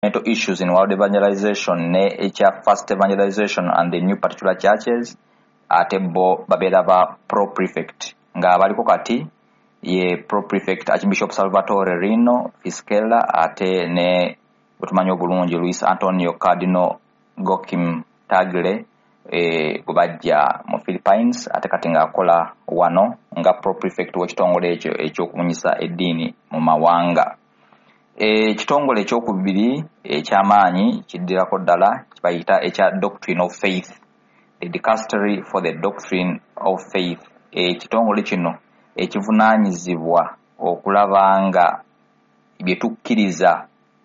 issues in world evangelization ne echa first evangelization and the new particular churches ate bo babera ba pro prefect nga baliko kati ye pro prefect Archbishop Salvatore Rino Fischella ate ne otumanyo bulungi Luis Antonio Cardinal Gokim Tagle gubajja mu Philippines ate kati nga akola wano nga pro prefect w'ekitongole ekyokubunyisa eddiini mu mawanga. Ekitongole ekyokubiri ekyamaanyi kiddirako ddala kibayita ekya Doctrine of Faith, the Dicastery for the Doctrine of Faith. Ekitongole kino ekivunaanyizibwa okulaba nga bye tukkiriza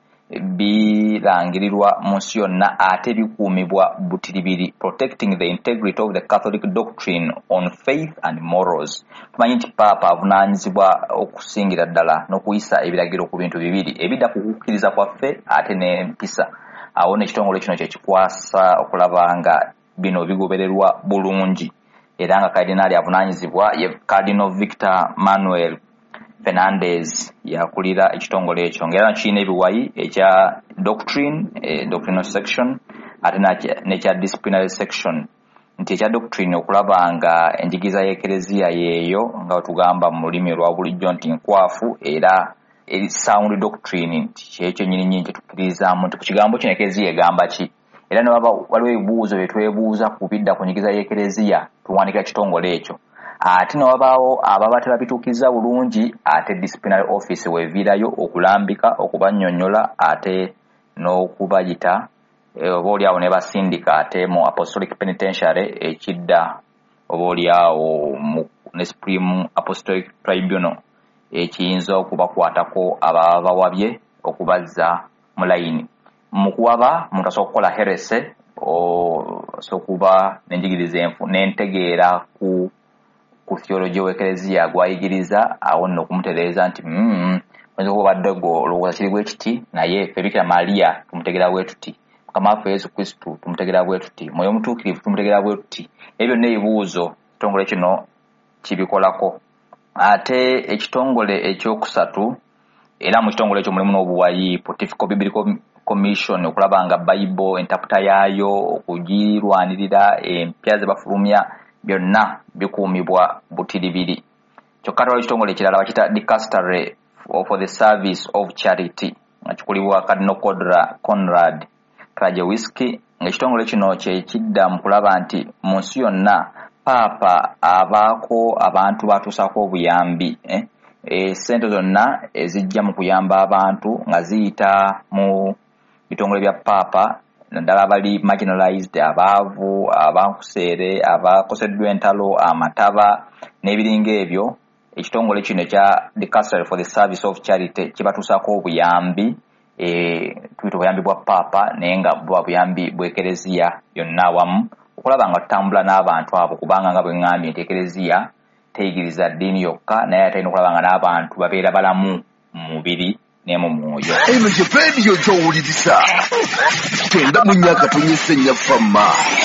birangirirwa mu nsi yonna ate bikuumibwa butiribiri, protecting the integrity of the Catholic doctrine on faith and morals. Tumanyi nti Papa avunaanyizibwa okusingira ddala n'okuyisa ebiragiro ku bintu bibiri ebidda ku kukkiriza kwaffe ate n'empisa. Awo n'ekitongole kino kye kikwasa okulaba nga bino bigobererwa bulungi, era nga Kardinaali avunaanyizibwa ye Cardinal Victor Manuel Fernandez yakulira ekitongole ekyo, ngera kiina ebiwayi ekya doctrine, doctrinal section ate n'ekya disciplinary section. Nti ekya doctrine okulaba nga enjigiriza y'Eklezia yeeyo nga tugamba mu lulimi lwa bulijjo nti nkwafu era eri sound doctrine, nti kyekyo nnyini kyetukkiririzaamu nti ku kigambo kino Eklezia egamba ki, era ne waliwo ebibuuzo bye twebuuza ku bidda ku njigiriza y'Eklezia tuwandiikira kitongole ekyo. Ate n'wabaawo ababa tebabituukiriza bulungi ate disciplinary office weviirayo okulambika, okubannyonnyola ate n'okubayita oba oliawo ne basindika ate mu Apostolic Penitentiary ekidda oba oliawo ne Supreme Apostolic Tribunal ekiyinza okubakwatako ababa bawabye okubazza mu layini. Mu kuwaba omuntu asobola okukola herese okuba n'enjigiriza enfu n'entegeera ku theology w'Eklezia gwayigiriza, awo nno okumutereeza nti oyinza okuba obadde olowooza kiri bwe kiti naye ffe Bikira Maria tumutegeera bwe tuti, Mukama waffe Yesu Kristo tumutegeera bwe tuti, Mwoyo Mutuukirivu tumutegeera bwe tuti. Ebyo n'ebibuuzo ekitongole kino kibikolako. Ate ekitongole ekyokusatu, era mu kitongole ekyo mulimu n'obuwayi Pontifical Biblical Commission okulaba nga Bible entaputa yaayo, okugirwanirira, empya ze bafulumya byonna bikuumibwa butiribiri. Kyokka waliwo ekitongole ekirala bakita Dicastery for the Service of Charity nga kikulibwa Cardinal Conrad Krajewski. Ekitongole kino kye kidda mu kulaba nti mu nsi yonna Papa abaako abantu batuusako obuyambi, sente zonna ezijja mu kuyamba abantu nga ziyita mu bitongole bya Papa, naddala abali marginalized, abaavu, abankuseere, abakoseddwa entalo, amataba n'ebiringa ebyo. Ekitongole kino ekya Dicastery for the Service of Charity kibatuusako obuyambi, tuyita obuyambi bwa Papa naye nga bwa buyambi bw'Eklezia yonna awamu, okulaba nga tutambula n'abantu abo, kubanga nga bwe ŋŋambye nti Eklezia teyigiriza ddiini yokka naye atalina okulaba nga n'abantu babeera balamu mu mubiri ne mu mwoyo. Eno gye rediyo gy'owuliriza. Twenda mu nnyaka tunyise nnyafamma.